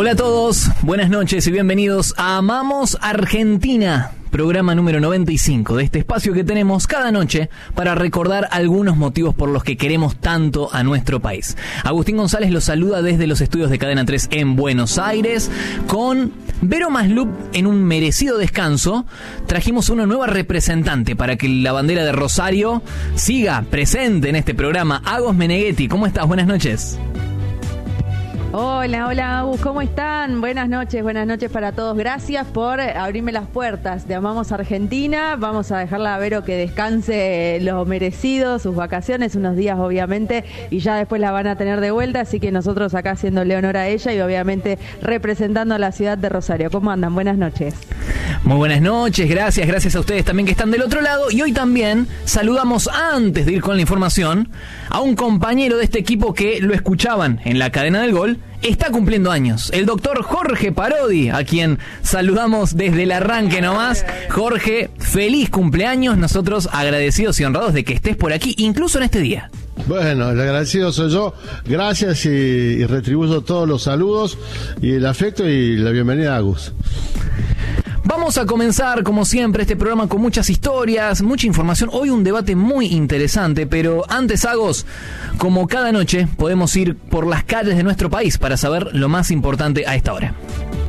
Hola a todos, buenas noches y bienvenidos a Amamos Argentina, programa número 95 de este espacio que tenemos cada noche para recordar algunos motivos por los que queremos tanto a nuestro país. Agustín González los saluda desde los estudios de Cadena 3 en Buenos Aires. Con Vero Maslup en un merecido descanso, trajimos una nueva representante para que la bandera de Rosario siga presente en este programa. Agos Meneghetti, ¿cómo estás? Buenas noches. Hola, Agus, ¿cómo están? Buenas noches para todos. Gracias por abrirme las puertas de Amamos Argentina. Vamos a dejarla a Vero que descanse lo merecido, sus vacaciones, unos días obviamente, y ya después la van a tener de vuelta, así que nosotros acá haciéndole honor a ella y obviamente representando a la ciudad de Rosario. ¿Cómo andan? Buenas noches. Muy buenas noches, gracias a ustedes también que están del otro lado. Y hoy también saludamos, antes de ir con la información, a un compañero de este equipo que lo escuchaban en la cadena del gol. Está cumpliendo años, el doctor Jorge Parodi, a quien saludamos desde el arranque nomás. Jorge, feliz cumpleaños, nosotros agradecidos y honrados de que estés por aquí, incluso en este día. Bueno, el agradecido soy yo, gracias y retribuyo todos los saludos y el afecto y la bienvenida a Agus. Vamos a comenzar, como siempre, este programa con muchas historias, mucha información. Hoy un debate muy interesante, pero antes, Agos, como cada noche, podemos ir por las calles de nuestro país para saber lo más importante a esta hora.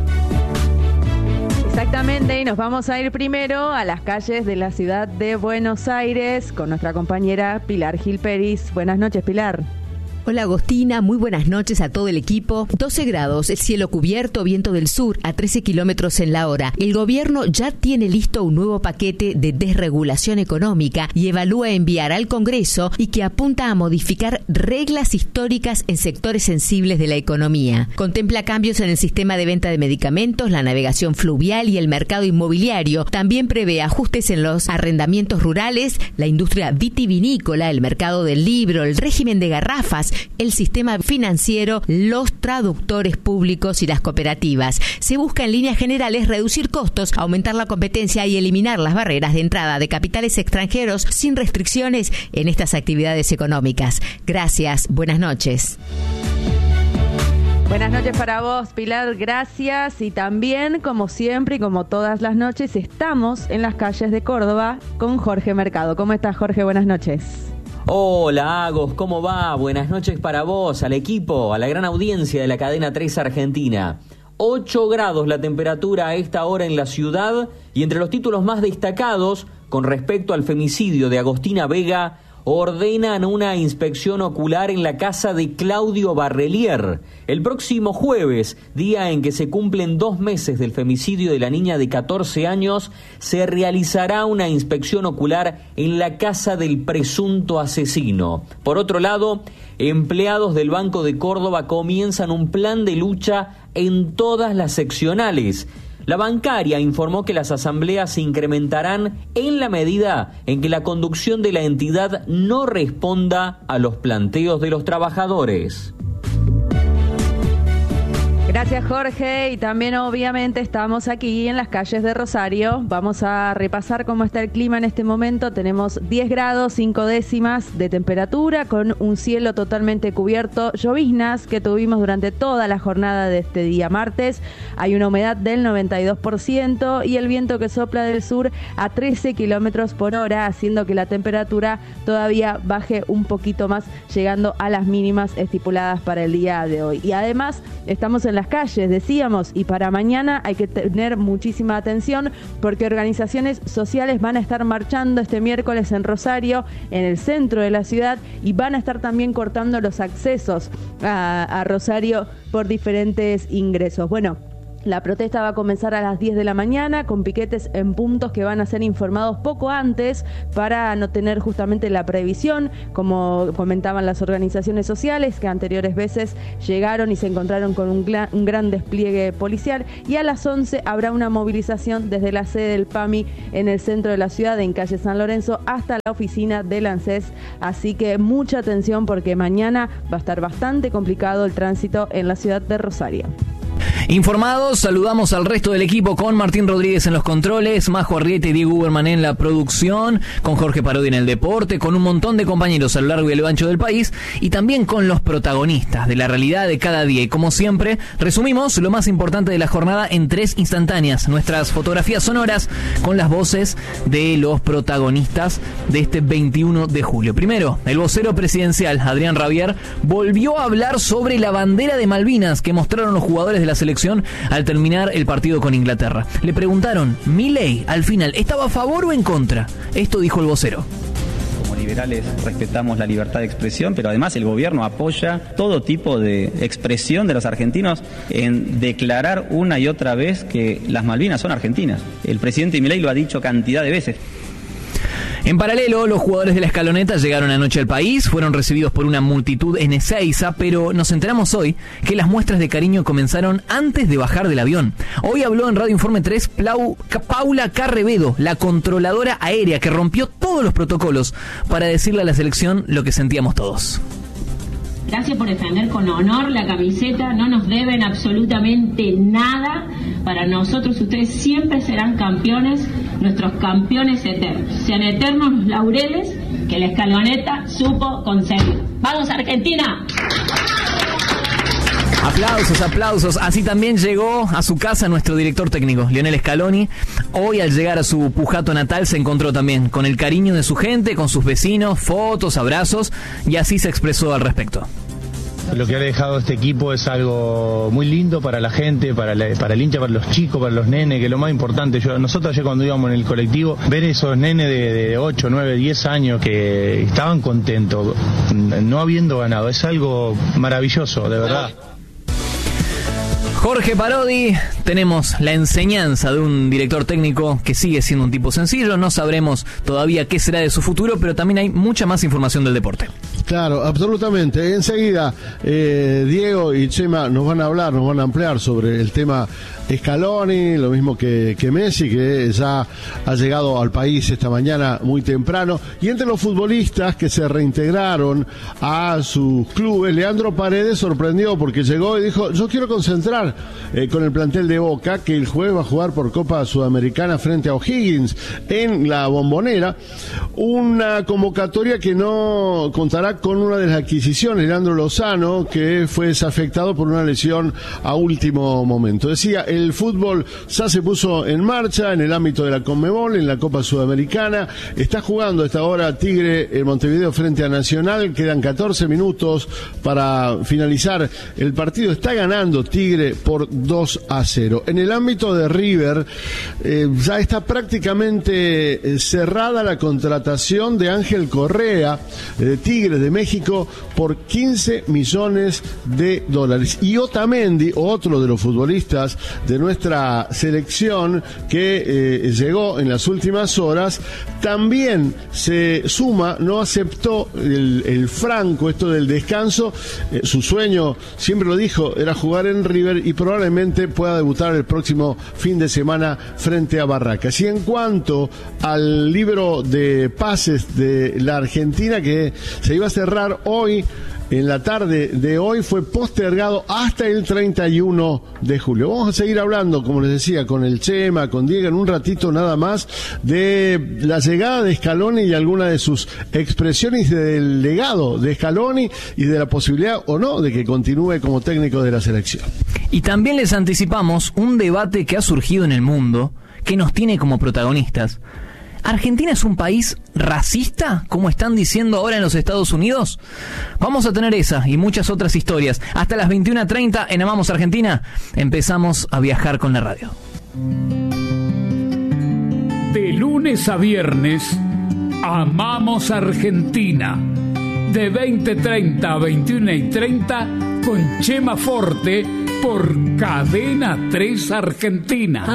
Exactamente, y nos vamos a ir primero a las calles de la ciudad de Buenos Aires con nuestra compañera Pilar Gil Peris. Buenas noches, Pilar. Hola Agostina, muy buenas noches a todo el equipo. 12 grados, el cielo cubierto, viento del sur a 13 kilómetros en la hora. El gobierno ya tiene listo un nuevo paquete de desregulación económica y evalúa enviar al Congreso y que apunta a modificar reglas históricas en sectores sensibles de la economía. Contempla cambios en el sistema de venta de medicamentos, la navegación fluvial y el mercado inmobiliario. También prevé ajustes en los arrendamientos rurales, la industria vitivinícola, el mercado del libro, el régimen de garrafas, el sistema financiero, los traductores públicos y las cooperativas. Se busca en líneas generales reducir costos, aumentar la competencia y eliminar las barreras de entrada de capitales extranjeros sin restricciones en estas actividades económicas. Gracias, buenas noches. Buenas noches para vos, Pilar, gracias. Y también, como siempre y como todas las noches, estamos en las calles de Córdoba con Jorge Mercado. ¿Cómo estás, Jorge? Buenas noches. Hola Agos, ¿cómo va? Buenas noches para vos, al equipo, a la gran audiencia de la cadena 3 Argentina. 8 grados la temperatura a esta hora en la ciudad y entre los títulos más destacados con respecto al femicidio de Agostina Vega, ordenan una inspección ocular en la casa de Claudio Barrelier. El próximo jueves, día en que se cumplen 2 meses del femicidio de la niña de 14 años, se realizará una inspección ocular en la casa del presunto asesino. Por otro lado, empleados del Banco de Córdoba comienzan un plan de lucha en todas las seccionales. La bancaria informó que las asambleas se incrementarán en la medida en que la conducción de la entidad no responda a los planteos de los trabajadores. Gracias, Jorge, y también obviamente estamos aquí en las calles de Rosario. Vamos a repasar cómo está el clima en este momento. Tenemos 10 grados, 5 décimas de temperatura, con un cielo totalmente cubierto, lloviznas que tuvimos durante toda la jornada de este día martes. Hay una humedad del 92% y el viento que sopla del sur a 13 kilómetros por hora, haciendo que la temperatura todavía baje un poquito más, llegando a las mínimas estipuladas para el día de hoy. Y además estamos en las calles, decíamos, y para mañana hay que tener muchísima atención porque organizaciones sociales van a estar marchando este miércoles en Rosario, en el centro de la ciudad, y van a estar también cortando los accesos a Rosario por diferentes ingresos. Bueno, la protesta va a comenzar a las 10 de la mañana con piquetes en puntos que van a ser informados poco antes para no tener justamente la previsión, como comentaban las organizaciones sociales que anteriores veces llegaron y se encontraron con un gran despliegue policial. Y a las 11 habrá una movilización desde la sede del PAMI en el centro de la ciudad, en calle San Lorenzo, hasta la oficina del ANSES. Así que mucha atención porque mañana va a estar bastante complicado el tránsito en la ciudad de Rosario. Informados, saludamos al resto del equipo con Martín Rodríguez en los controles, Majo Arrieta y Diego Uberman en la producción, con Jorge Parodi en el deporte, con un montón de compañeros a lo largo y a lo ancho del país y también con los protagonistas de la realidad de cada día. Y como siempre, resumimos lo más importante de la jornada en 3 instantáneas, nuestras fotografías sonoras con las voces de los protagonistas de este 21 de julio. Primero, el vocero presidencial, Adrián Rabier, volvió a hablar sobre la bandera de Malvinas que mostraron los jugadores de la selección al terminar el partido con Inglaterra. Le preguntaron, ¿Milei al final estaba a favor o en contra? Esto dijo el vocero. Como liberales respetamos la libertad de expresión, pero además el gobierno apoya todo tipo de expresión de los argentinos en declarar una y otra vez que las Malvinas son argentinas. El presidente Milei lo ha dicho cantidad de veces. En paralelo, los jugadores de la Escaloneta llegaron anoche al país, fueron recibidos por una multitud en Ezeiza, pero nos enteramos hoy que las muestras de cariño comenzaron antes de bajar del avión. Hoy habló en Radio Informe 3 Paula Carrevedo, la controladora aérea que rompió todos los protocolos para decirle a la selección lo que sentíamos todos. Gracias por defender con honor la camiseta, no nos deben absolutamente nada. Para nosotros ustedes siempre serán campeones, nuestros campeones eternos. Sean eternos los laureles que la Escaloneta supo conseguir. ¡Vamos Argentina! Aplausos. Así también llegó a su casa nuestro director técnico, Lionel Scaloni. Hoy al llegar a su Pujato natal se encontró también con el cariño de su gente, con sus vecinos, fotos, abrazos, y así se expresó al respecto. Lo que ha dejado este equipo es algo muy lindo para la gente, para el hincha, para los chicos, para los nenes, que es lo más importante. Nosotros ayer cuando íbamos en el colectivo, ver esos nenes de 8, 9, 10 años que estaban contentos, no habiendo ganado, es algo maravilloso, de verdad. Jorge Parodi, tenemos la enseñanza de un director técnico que sigue siendo un tipo sencillo, no sabremos todavía qué será de su futuro, pero también hay mucha más información del deporte. Claro, absolutamente. Enseguida Diego y Chema nos van a ampliar sobre el tema Scaloni, lo mismo que Messi, que ya ha llegado al país esta mañana muy temprano. Y entre los futbolistas que se reintegraron a sus clubes, Leandro Paredes sorprendió porque llegó y dijo, yo quiero concentrar con el plantel de Boca, que el jueves va a jugar por Copa Sudamericana frente a O'Higgins en la Bombonera, una convocatoria que no contará con una de las adquisiciones, Leandro Lozano, que fue desafectado por una lesión a último momento. Decía, el fútbol ya se puso en marcha en el ámbito de la Conmebol, en la Copa Sudamericana. Está jugando a esta hora Tigre en Montevideo frente a Nacional. Quedan 14 minutos para finalizar el partido. Está ganando Tigre por 2-0. En el ámbito de River, ya está prácticamente cerrada la contratación de Ángel Correa, de Tigre de México, por $15 millones. Y Otamendi, otro de los futbolistas de nuestra selección que llegó en las últimas horas, también se suma, no aceptó el franco, esto del descanso. Su sueño, siempre lo dijo, era jugar en River y probablemente pueda debutar el próximo fin de semana frente a Barracas. Y en cuanto al libro de pases de la Argentina, que se iba a cerrar hoy, en la tarde de hoy, fue postergado hasta el 31 de julio. Vamos a seguir hablando, como les decía, con el Chema, con Diego, en un ratito nada más, de la llegada de Scaloni y alguna de sus expresiones del legado de Scaloni y de la posibilidad o no de que continúe como técnico de la selección. Y también les anticipamos un debate que ha surgido en el mundo, que nos tiene como protagonistas. ¿Argentina es un país racista, como están diciendo ahora en los Estados Unidos? Vamos a tener esa y muchas otras historias. Hasta las 21:30 en Amamos Argentina. Empezamos a viajar con la radio. De lunes a viernes, Amamos Argentina. De 20:30 a 21:30 con Chema Forte por Cadena 3 Argentina.